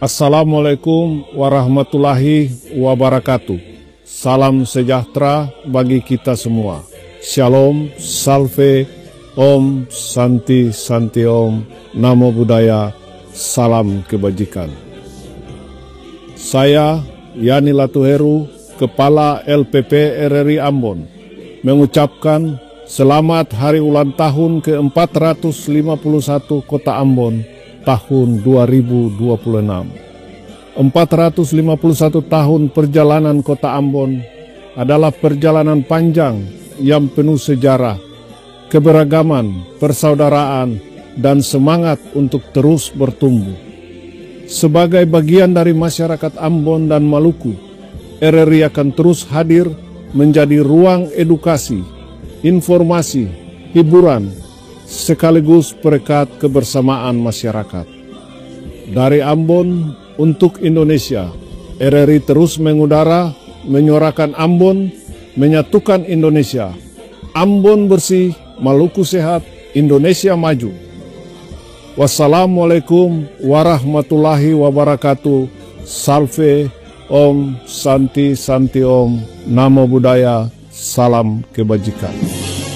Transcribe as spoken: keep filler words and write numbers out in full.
Assalamualaikum warahmatullahi wabarakatuh. Salam sejahtera bagi kita semua. Shalom, salve, om, santi, santi om, namo buddhaya, salam kebajikan. Saya, Yani Latuheru, Kepala L P P R R I Ambon, mengucapkan selamat hari ulang tahun ke empat ratus lima puluh satu Kota Ambon tahun dua ribu dua puluh enam. empat ratus lima puluh satu tahun perjalanan Kota Ambon adalah perjalanan panjang yang penuh sejarah, keberagaman, persaudaraan, dan semangat untuk terus bertumbuh. Sebagai bagian dari masyarakat Ambon dan Maluku, R R I akan terus hadir menjadi ruang edukasi, informasi, hiburan, sekaligus perekat kebersamaan masyarakat. Dari Ambon untuk Indonesia, R R I terus mengudara, menyuarakan Ambon, menyatukan Indonesia. Ambon bersih, Maluku sehat, Indonesia maju. Wassalamualaikum warahmatullahi wabarakatuh. Salve, om, santi, santi om, namo buddhaya, salam kebajikan.